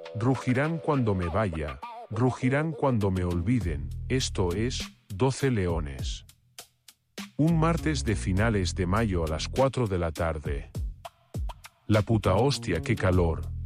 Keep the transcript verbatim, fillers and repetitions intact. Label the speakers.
Speaker 1: Rugirán cuando me vaya, rugirán cuando me olviden, esto es, doce leones. Un martes de finales de mayo a las cuatro de la tarde. La puta hostia, qué calor.